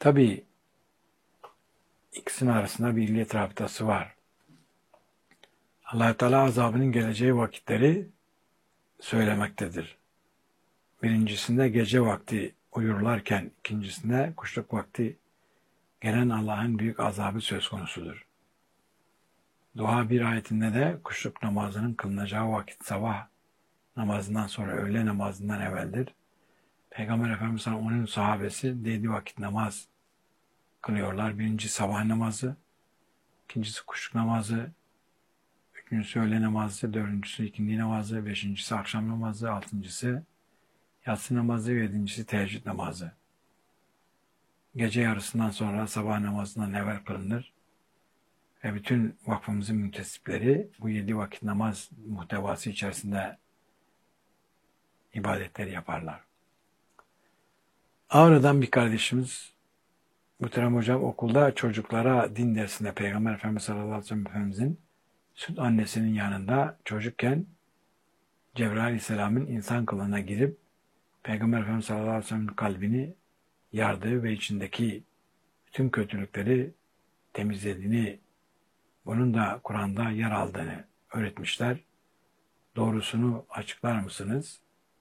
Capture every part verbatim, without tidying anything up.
Tabii ikisinin arasında bir illet rabıtası var. Allah-u Teala azabının geleceği vakitleri söylemektedir. Birincisinde gece vakti uyurlarken, ikincisinde kuşluk vakti gelen Allah'ın büyük azabı söz konusudur. Dua bir ayetinde de kuşluk namazının kılınacağı vakit sabah namazından sonra öğle namazından evveldir. Peygamber Efendimiz onun sahabesi dediği vakit namaz kılıyorlar. Birinci sabah namazı, ikincisi kuşluk namazı, üçüncüsü öğle namazı, dördüncüsü ikindi namazı, beşincisi akşam namazı, altıncısı yatsı namazı, yedincisi teheccüd namazı. Gece yarısından sonra sabah namazından evvel kılınır. Ve bütün vakfımızın müntesipleri bu yedi vakit namaz muhtevası içerisinde ibadetleri yaparlar. Ağrı'dan bir kardeşimiz, Muhterem Hocam, okulda çocuklara din dersinde Peygamber Efendimiz sallallahu aleyhi ve sellem Efendimizin süt annesinin yanında çocukken Cebrail aleyhisselamın insan kılığına girip Peygamber Efendimiz sallallahu aleyhi ve sellem'in kalbini yardığı ve içindeki bütün kötülükleri temizlediğini, bunun da Kur'an'da yer aldığını öğretmişler. Doğrusunu açıklar mısınız?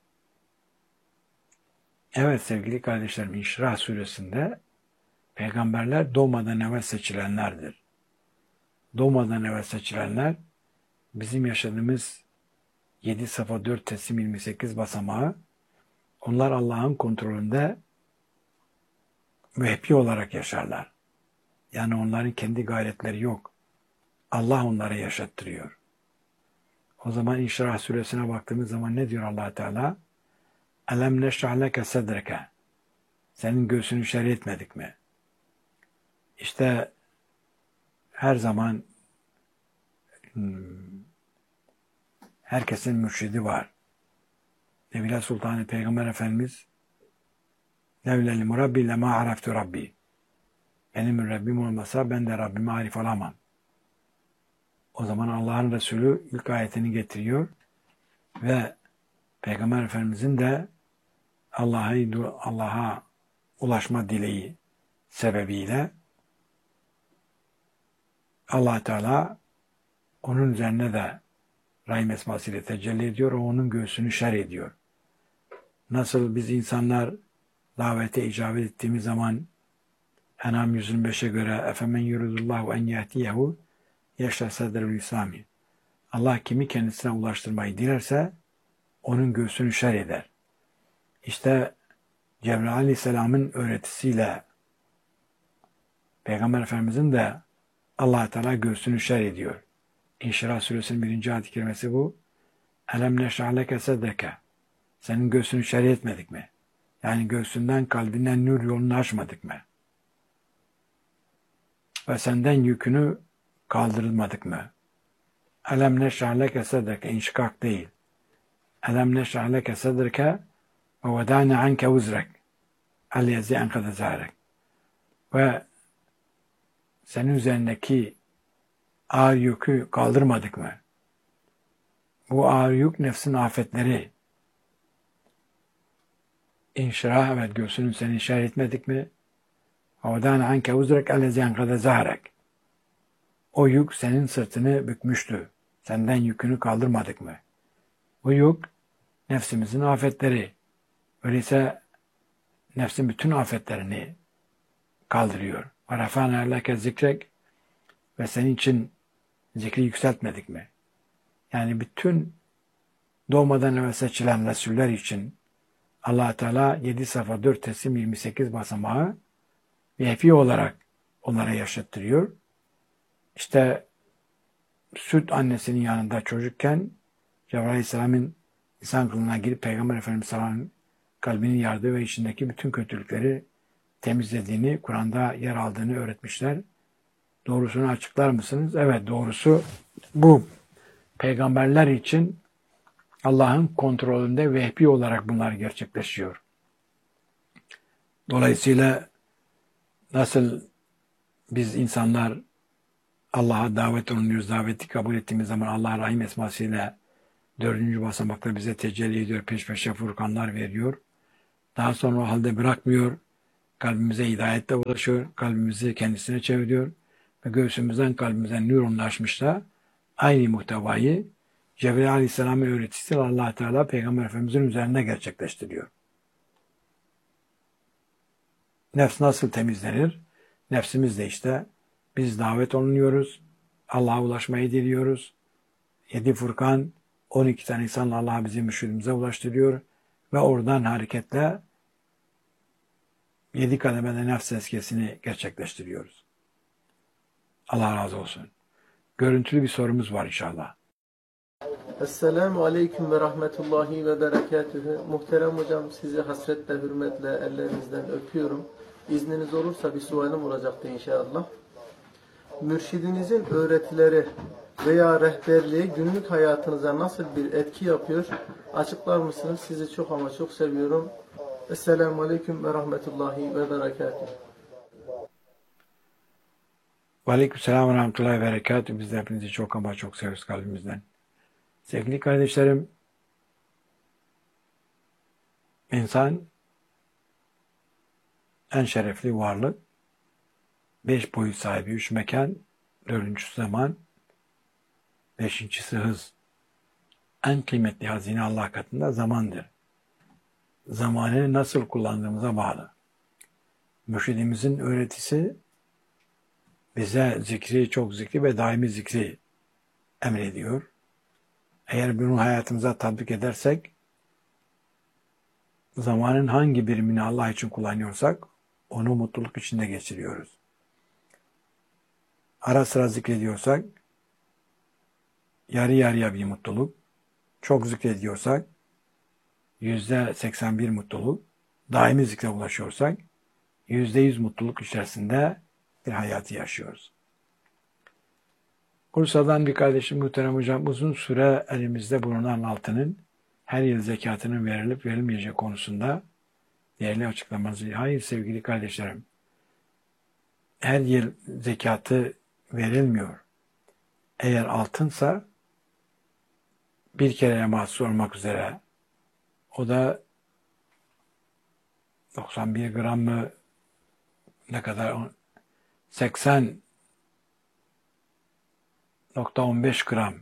Evet sevgili kardeşlerim, İnşirah suresinde peygamberler doğmadan evvel seçilenlerdir. Doğmadan evvel seçilenler bizim yaşadığımız yedi safa dört teslim yirmi sekiz basamağı, onlar Allah'ın kontrolünde mühebbi olarak yaşarlar. Yani onların kendi gayretleri yok. Allah onları yaşattırıyor. O zaman İnşirah suresine baktığımız zaman ne diyor Allah Teala? Elem neşrah leke sedreke. Senin göğsünü şerh etmedik mi? İşte her zaman hmm, herkesin mürşidi var. Nevile Sultanı Peygamber Efendimiz Levleli murabbi lema araftu rabbi. Benim Rabbim olmasa ben de Rabbimi arif olamam. O zaman Allah'ın Resulü ilk ayetini getiriyor ve Peygamber Efendimizin de Allah'a Allah'a ulaşma dileği sebebiyle Allah Teala onun üzerine de Rahim esmasıyla tecelli ediyor, o onun göğsünü şer ediyor. Nasıl biz insanlar davete icabet ettiğimiz zaman En'am yüz yirmi beşe göre efemen yuridullahu en yehdiyehu yeşrah sadrul İslami. Allah kimi kendisine ulaştırmayı dilerse onun göğsünü şer eder. İşte Cebrail aleyhisselamın öğretisiyle Peygamber Efendimizin de Allah Teala göğsünü şer ediyor. İnşirah suresinin birinci ayet-i kerimesi bu. Elem neşrah leke sedreke. Senin göğsünü şer etmedik mi? Yani göğsünden kalbinden nur yolunu açmadık mı? Ve senden yükünü kaldırmadık mı? Elem neşrah leke sedreke. İnşikak değil. Elem neşrah leke sedreke ve vedâne anke vizrek. Ellezî enkede zârek. Ve senin üzerindeki ağır yükü kaldırmadık mı? Bu ağır yük nefsin afetleri. İnşirah, evet, göğsünü seni şer etmedik mi? وَوَدَانَ عَنْكَ وُزْرَكَ اَلَّذِيَنْ قَدَ زَهْرَكَ. O yük senin sırtını bükmüştü. Senden yükünü kaldırmadık mı? Bu yük nefsimizin afetleri. Öyleyse nefsin bütün afetlerini kaldırıyor. وَرَفَانَ اَلَّكَ zikrek. Ve senin için zikri yükseltmedik mi? Yani bütün doğmadan evvel seçilen Resuller için Allah Teala yedi safa dört teslim yirmi sekiz basamağı vehbi olarak onlara yaşattırıyor. İşte süt annesinin yanında çocukken Cebrail Aleyhisselam'ın insan kılığına girip Peygamber Efendimiz sallallahu aleyhi ve sellem kalbini yardığı ve içindeki bütün kötülükleri temizlediğini, Kur'an'da yer aldığını öğretmişler. Doğrusunu açıklar mısınız? Evet, doğrusu bu. Peygamberler için Allah'ın kontrolünde vehbi olarak bunlar gerçekleşiyor. Dolayısıyla nasıl biz insanlar Allah'a davet olunuyoruz, daveti kabul ettiğimiz zaman Allah Rahim esmasıyla dördüncü basamakta bize tecelli ediyor, peş peşe furkanlar veriyor. Daha sonra o halde bırakmıyor. kalbimize hidayetle ulaşıyor, kalbimizi kendisine çeviriyor ve göğsümüzden kalbimize nüronlaşmış da aynı muhtevayı Cebrail Aleyhisselam'ın öğretisiyle Allah Teala Peygamber Efendimiz'in üzerinde gerçekleştiriyor. Nefs nasıl temizlenir? Nefsimiz de işte biz davet olunuyoruz, Allah'a ulaşmayı diliyoruz. Yedi Furkan, on iki tane insanla Allah bizi mürşidimize ulaştırıyor ve oradan hareketle yedi kademede nefs tezkiyesini gerçekleştiriyoruz. Allah razı olsun. Görüntülü bir sorumuz var inşallah. Esselamu Aleyküm ve Rahmetullahi ve Berekatühü. Muhterem hocam, sizi hasretle, hürmetle ellerinizden öpüyorum. İzniniz olursa bir sualim olacaktı inşallah. Mürşidinizin öğretileri veya rehberliği günlük hayatınıza nasıl bir etki yapıyor? Açıklar mısınız? Sizi çok ama çok seviyorum. Esselamu Aleyküm ve Rahmetullahi ve Berekatühü. Ve aleykümselam ve rahmetullahi ve berekatühü. Biz de hepinizi çok ama çok seviyoruz kalbimizden. Sevgili kardeşlerim, insan en şerefli varlık, beş boyut sahibi, üç mekan, dördüncüsü zaman, beşincisi hız. En kıymetli hazine Allah katında zamandır. Zamanı nasıl kullandığımıza bağlı. Mürşidimizin öğretisi bize zikri, çok zikri ve daimi zikri emrediyor. Eğer bunu hayatımıza tatbik edersek, zamanın hangi birimini Allah için kullanıyorsak, onu mutluluk içinde geçiriyoruz. Ara sıra zikrediyorsak, yarı yarıya bir mutluluk, çok zikrediyorsak, yüzde seksen bir mutluluk, daimi zikre ulaşıyorsak, yüzde yüz mutluluk içerisinde bir hayatı yaşıyoruz. Bursa'dan bir kardeşim, muhterem hocam, uzun süre elimizde bulunan altının her yıl zekatının verilip verilmeyeceği konusunda değerli açıklamanızı. Hayır sevgili kardeşlerim, her yıl zekatı verilmiyor. Eğer altınsa bir kereye mahsus olmak üzere, o da doksan bir gram mı, ne kadar, seksen nokta on beş gram,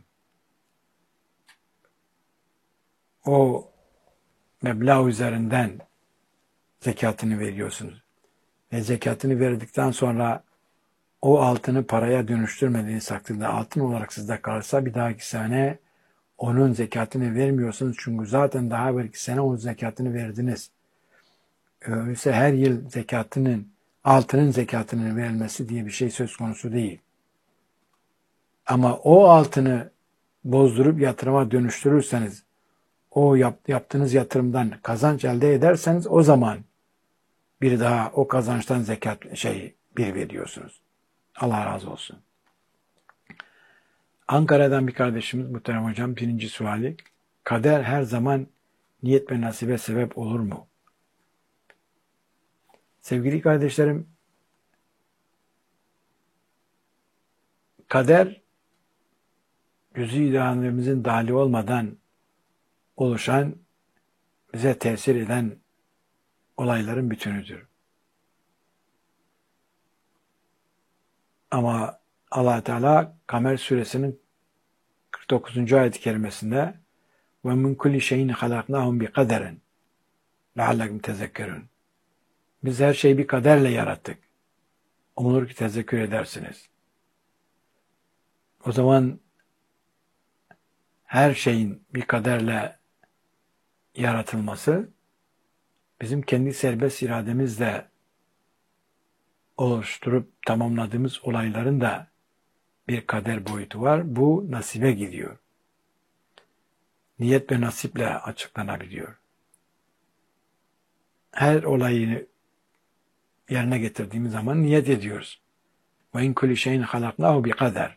o meblağ üzerinden zekatını veriyorsunuz. Ve zekatını verdikten sonra o altını paraya dönüştürmediğiniz takdirde altın olarak sizde kalırsa bir dahaki sene onun zekatını vermiyorsunuz. Çünkü zaten daha belki sene onun zekatını verdiniz. Öyleyse her yıl zekatının, altının zekatının verilmesi diye bir şey söz konusu değil. Ama o altını bozdurup yatırıma dönüştürürseniz, o yap, yaptığınız yatırımdan kazanç elde ederseniz o zaman bir daha o kazançtan zekat şey bir veriyorsunuz. Allah razı olsun. Ankara'dan bir kardeşimiz, muhterem hocam, birinci suali. Kader her zaman niyet ve nasibe sebep olur mu? Sevgili kardeşlerim, kader cüz-i irademizin dahili olmadan oluşan, bize tesir eden olayların bütünüdür. Ama Allah Teala Kamer suresinin kırk dokuzuncu ayet-i kerimesinde ve min kulli şeyin halaknahum bi kaderen leallekum tezekkerun. Biz her şeyi bir kaderle yarattık. Umulur ki tezekkür edersiniz. O zaman her şeyin bir kaderle yaratılması bizim kendi serbest irademizle oluşturup tamamladığımız olayların da bir kader boyutu var. Bu nasibe gidiyor. Niyet ve nasiple açıklanabiliyor. Her olayını yerine getirdiğimiz zaman niyet ediyoruz. Ve in kulli şeyin halaknahu bi kader.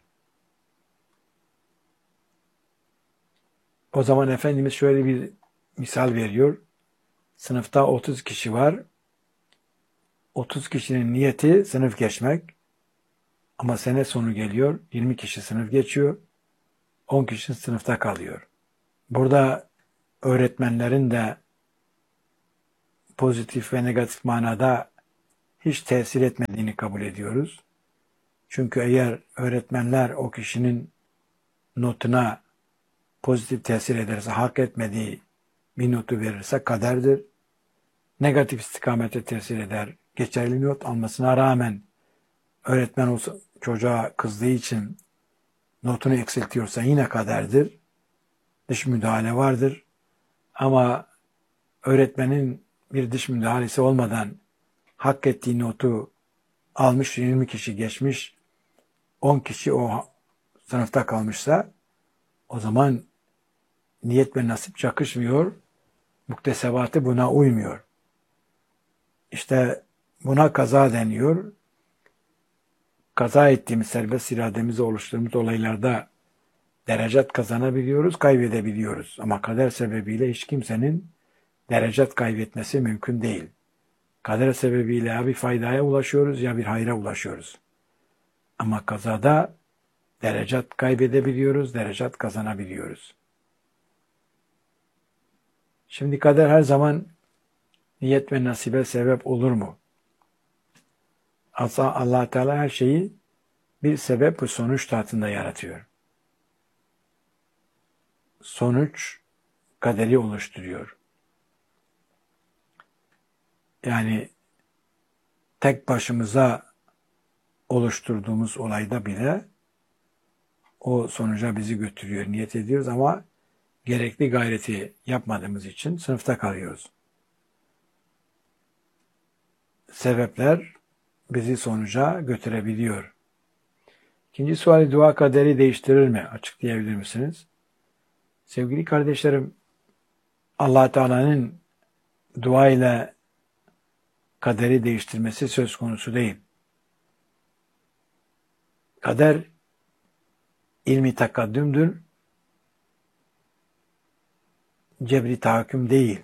O zaman Efendimiz şöyle bir misal veriyor. Sınıfta otuz kişi var. otuz kişinin niyeti sınıf geçmek. Ama sene sonu geliyor. yirmi kişi sınıf geçiyor. on kişi sınıfta kalıyor. Burada öğretmenlerin de pozitif ve negatif manada hiç tesir etmediğini kabul ediyoruz. Çünkü eğer öğretmenler o kişinin notuna pozitif tesir ederse, hak etmediği bir notu verirse kaderdir. Negatif istikamete tesir eder. Geçerli not almasına rağmen öğretmen o çocuğa kızdığı için notunu eksiltiyorsa yine kaderdir. Dış müdahale vardır. Ama öğretmenin bir dış müdahalesi olmadan hak ettiği notu almış, yirmi kişi geçmiş, on kişi o sınıfta kalmışsa o zaman niyet ve nasip çakışmıyor, muktesebatı buna uymuyor. İşte buna kaza deniyor. Kaza ettiğimiz, serbest irademizi oluşturduğumuz olaylarda derecat kazanabiliyoruz, kaybedebiliyoruz. Ama kader sebebiyle hiç kimsenin derecat kaybetmesi mümkün değil. Kader sebebiyle ya bir faydaya ulaşıyoruz ya bir hayra ulaşıyoruz. Ama kazada derecat kaybedebiliyoruz, derecat kazanabiliyoruz. Şimdi kader her zaman niyet ve nasibe sebep olur mu? Allah Teala her şeyi bir sebep ve sonuç tahtında yaratıyor. Sonuç kaderi oluşturuyor. Yani tek başımıza oluşturduğumuz olayda bile o sonuca bizi götürüyor, niyet ediyoruz ama gerekli gayreti yapmadığımız için sınıfta kalıyoruz. Sebepler bizi sonuca götürebiliyor. İkinci suali, dua kaderi değiştirir mi? Açıklayabilir misiniz? Sevgili kardeşlerim, Allah Teala'nın dua ile kaderi değiştirmesi söz konusu değil. Kader ilmi takaddümdür, cebri tahakküm değil.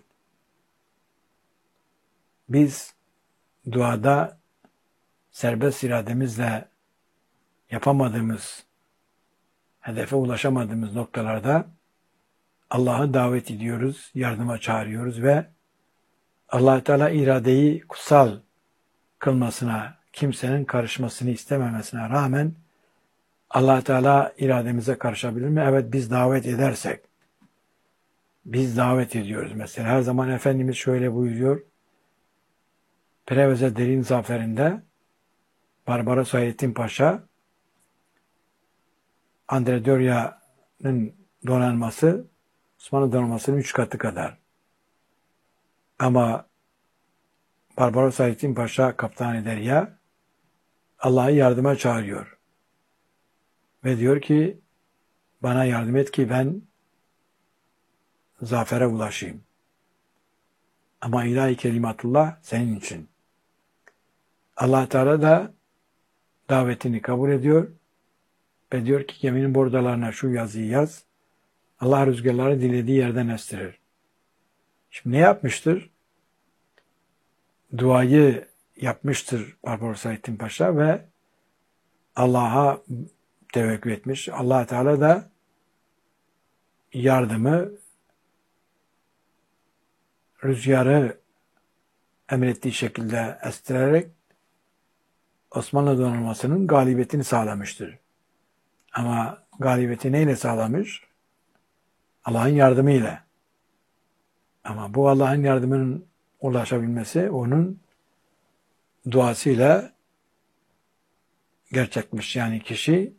Biz duada serbest irademizle yapamadığımız, hedefe ulaşamadığımız noktalarda Allah'ı davet ediyoruz, yardıma çağırıyoruz ve Allah Teala iradeyi kutsal kılmasına, kimsenin karışmasını istememesine rağmen Allah Teala irademize karışabilir mi? Evet, biz davet edersek. Biz davet ediyoruz mesela. Her zaman Efendimiz şöyle buyuruyor. Preveze Derin Zaferi'nde Barbaros Hayrettin Paşa Andre Dörya'nın donanması Osmanlı donanmasının üç katı kadar. Ama Barbaros Hayrettin Paşa Kaptan-ı Derya Allah'ı yardıma çağırıyor. Ve diyor ki bana yardım et ki ben zafere ulaşayım. Ama ilahi kelimatullah senin için. Allah Teala da davetini kabul ediyor ve diyor ki geminin bordalarına şu yazıyı yaz. Allah rüzgarları dilediği yerden estirir. Şimdi ne yapmıştır? Duayı yapmıştır Barbaros Hayrettin Paşa ve Allah'a tevekkül etmiş. Allah Teala da yardımı rüzgarı emrettiği şekilde estirerek Osmanlı donanmasının galibiyetini sağlamıştır. Ama galibiyeti neyle sağlamış? Allah'ın yardımıyla. Ama bu Allah'ın yardımının ulaşabilmesi onun duasıyla gerçekmiş. Yani kişi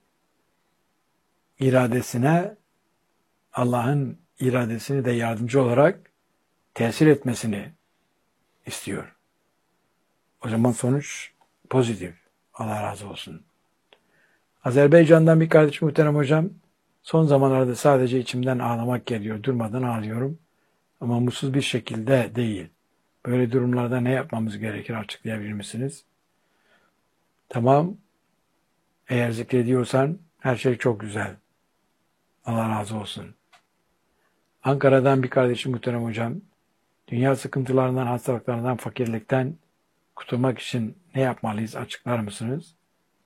iradesine Allah'ın iradesini de yardımcı olarak tesir etmesini istiyor. O zaman sonuç pozitif. Allah razı olsun. Azerbaycan'dan bir kardeş muhterem hocam, son zamanlarda sadece içimden ağlamak geliyor. Durmadan ağlıyorum. Ama mutsuz bir şekilde değil. Böyle durumlarda ne yapmamız gerekir açıklayabilir misiniz? Tamam. Eğer zikrediyorsan her şey çok güzel. Allah razı olsun. Ankara'dan bir kardeşim muhterem hocam, dünya sıkıntılarından, hastalıklarından, fakirlikten kurtulmak için ne yapmalıyız açıklar mısınız?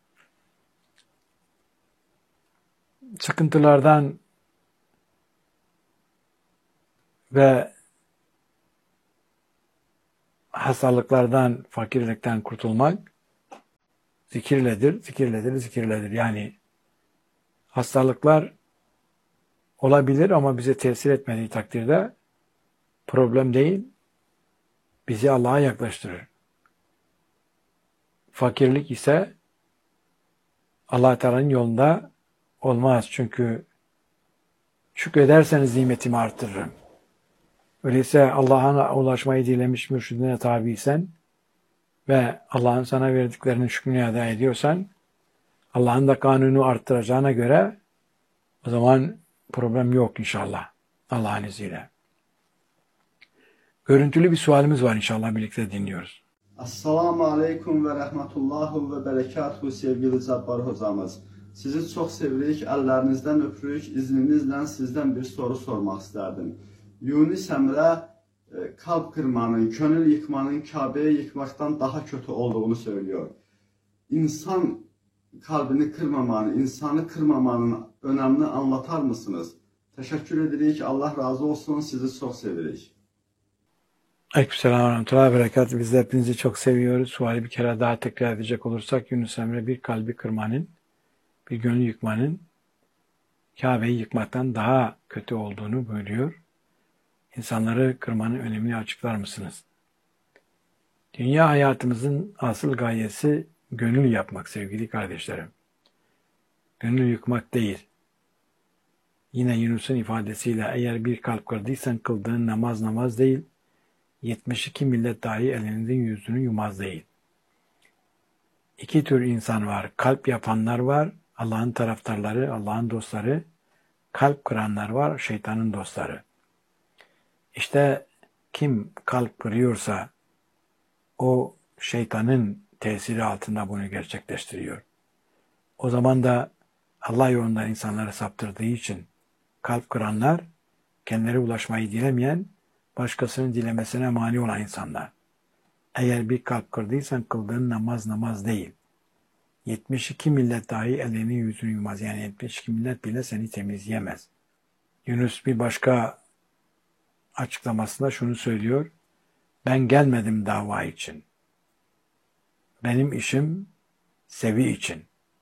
Sıkıntılardan ve hastalıklardan, fakirlikten kurtulmak zikirledir, zikirledir, zikirledir. Yani hastalıklar olabilir ama bize tesir etmediği takdirde problem değil, bizi Allah'a yaklaştırır. Fakirlik ise Allah Teala'nın yolunda olmaz. Çünkü şükrederseniz nimetimi artırırım. Öyleyse Allah'a ulaşmayı dilemiş mürşidine tabiysen ve Allah'ın sana verdiklerinin şükrünü eda ediyorsan, Allah'ın da kanunu arttıracağına göre o zaman problem yok inşallah. Allah'ın izniyle. Görüntülü bir sualimiz var inşallah, birlikte dinliyoruz. Assalamu aleykum ve rahmetullahu ve berekatuhu sevgili Cabbar hocamız. Sizi çok sevirik, ellerinizden öpürük, izninizle sizden bir soru sormak isterdim. Yunus Emre e, kalp kırmanın, gönül yıkmanın Kabe'yi yıkmaktan daha kötü olduğunu söylüyor. İnsan kalbini kırmamanın, insanı kırmamanın önemini anlatar mısınız? Teşekkür edirik, Allah razı olsun, sizi çok sevirik. Aleykümselam ve rahmetullahi ve berekatuhu. Biz de hepinizi çok seviyoruz. Suali bir kere daha tekrar edecek olursak, Yunus Emre bir kalbi kırmanın, bir gönlü yıkmanın Kabe'yi yıkmaktan daha kötü olduğunu buyuruyor. İnsanları kırmanın önemini açıklar mısınız? Dünya hayatımızın asıl gayesi gönül yapmak sevgili kardeşlerim. Gönül yıkmak değil. Yine Yunus'un ifadesiyle eğer bir kalp kırdıysan kıldığın namaz namaz değil, yetmiş iki millet dahi elinin yüzünü yumaz değil. İki tür insan var. Kalp yapanlar var, Allah'ın taraftarları, Allah'ın dostları. Kalp kıranlar var, şeytanın dostları. İşte kim kalp kırıyorsa o şeytanın tesiri altında bunu gerçekleştiriyor. O zaman da Allah yolundan insanları saptırdığı için kalp kıranlar, kendileri ulaşmayı dilemeyen, başkasının dilemesine mani olan insanlar. Eğer bir kalp kırdıysan kıldığın namaz namaz değil. yetmiş iki millet dahi elini yüzünü yumaz. Yani yetmiş iki millet bile seni temizleyemez. Yunus bir başka açıklamasında şunu söylüyor. Ben gelmedim dava için. Benim işim sevi için.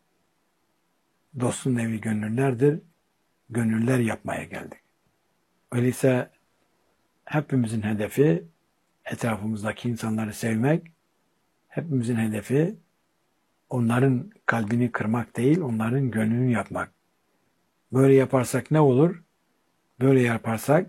Dostun evi gönüllerdir. Gönüller yapmaya geldik. Öyleyse hepimizin hedefi etrafımızdaki insanları sevmek. Hepimizin hedefi onların kalbini kırmak değil, onların gönlünü yapmak. Böyle yaparsak ne olur? Böyle yaparsak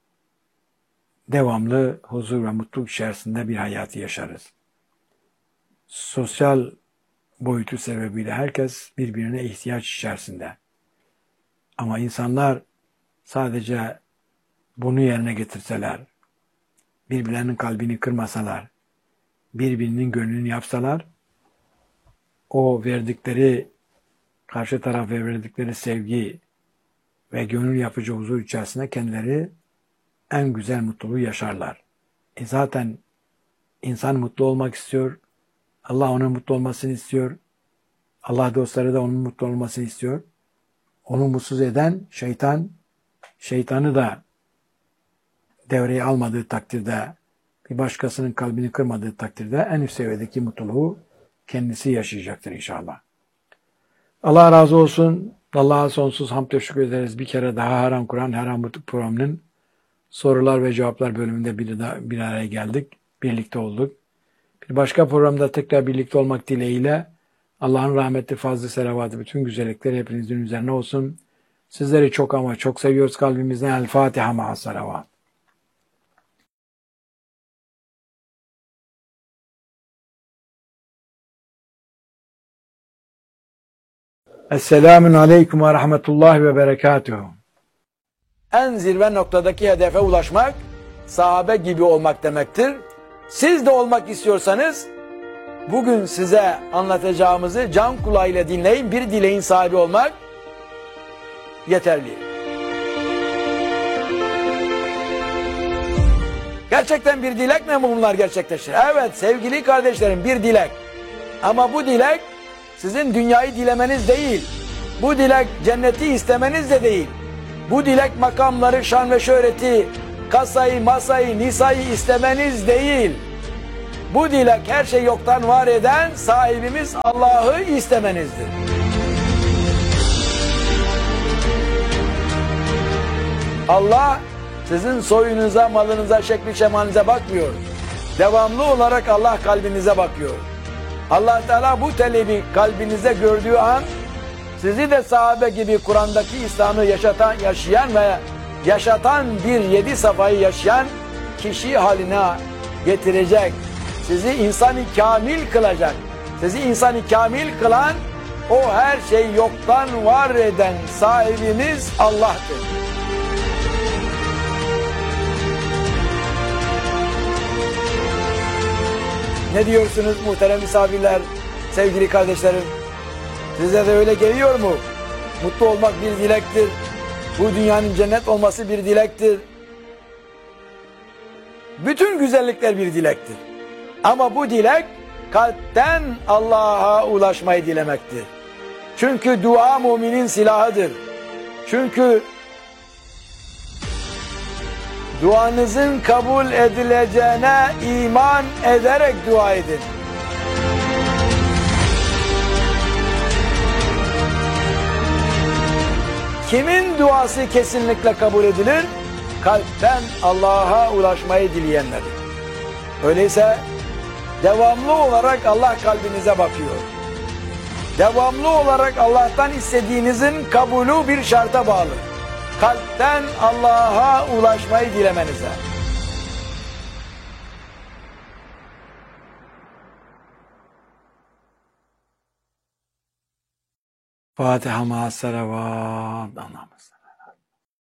devamlı huzur ve mutluluk içerisinde bir hayatı yaşarız. Sosyal boyutu sebebiyle herkes birbirine ihtiyaç içerisinde. Ama insanlar sadece bunu yerine getirseler, birbirlerinin kalbini kırmasalar, birbirinin gönlünü yapsalar, o verdikleri, karşı tarafa verdikleri sevgi ve gönül yapıcı huzur içerisinde kendileri en güzel mutluluğu yaşarlar. E zaten insan mutlu olmak istiyor, Allah onun mutlu olmasını istiyor, Allah dostları da onun mutlu olmasını istiyor. Onu mutsuz eden şeytan, şeytanı da devreye almadığı takdirde, bir başkasının kalbini kırmadığı takdirde en üst seviyedeki mutluluğu kendisi yaşayacaktır inşallah. Allah razı olsun. Allah'a sonsuz hamd ve şükür ederiz. Bir kere daha Haram Kur'an, Haram Mutluluk programının sorular ve cevaplar bölümünde bir, bir araya geldik. Birlikte olduk. Bir başka programda tekrar birlikte olmak dileğiyle Allah'ın rahmeti, fazlı, selavatı, bütün güzellikleri hepinizin üzerine olsun. Sizleri çok ama çok seviyoruz kalbimizden. El Fatiha ma'as salavat. Esselamun aleyküm ve rahmetullahi ve berekatuhu. En zirve noktadaki hedefe ulaşmak, sahabe gibi olmak demektir. Siz de olmak istiyorsanız, bugün size anlatacağımızı can kulağıyla dinleyin, bir dileğin sahibi olmak yeterli. Gerçekten bir dilek mi bunlar gerçekleşir? Evet sevgili kardeşlerim, bir dilek. Ama bu dilek sizin dünyayı dilemeniz değil. Bu dilek cenneti istemeniz de değil. Bu dilek makamları, şan ve şöhreti, kasayı, masayı, nisayı istemeniz değil. Bu dilek her şey yoktan var eden sahibimiz Allah'ı istemenizdir. Allah sizin soyunuza, malınıza, şekli şemalinize bakmıyor. Devamlı olarak Allah kalbinize bakıyor. Allah Teala bu talebi kalbinize gördüğü an sizi de sahabe gibi Kur'an'daki İslam'ı yaşatan, yaşayan ve yaşatan bir yedi safayı yaşayan kişi haline getirecek. Sizi insanı kamil kılacak. Sizi insanı kamil kılan o her şey yoktan var eden sahibimiz Allah'tır. Ne diyorsunuz muhterem misafirler, sevgili kardeşlerim? Size de öyle geliyor mu? Mutlu olmak bir dilektir. Bu dünyanın cennet olması bir dilektir. Bütün güzellikler bir dilektir. Ama bu dilek kalpten Allah'a ulaşmayı dilemektir. Çünkü dua müminin silahıdır. Çünkü duanızın kabul edileceğine iman ederek dua edin. Kimin duası kesinlikle kabul edilir? Kalpten Allah'a ulaşmayı dileyenler. Öyleyse devamlı olarak Allah kalbinize bakıyor. Devamlı olarak Allah'tan istediğinizin kabulü bir şarta bağlı. Kalpten Allah'a ulaşmayı dilemenize. Fatiha ma'as salavat namazı.